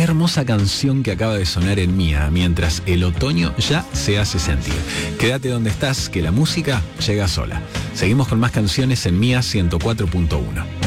hermosa canción que acaba de sonar en Mía, mientras el otoño ya se hace sentir. Quédate donde estás, que la música llega sola. Seguimos con más canciones en Mía 104.1.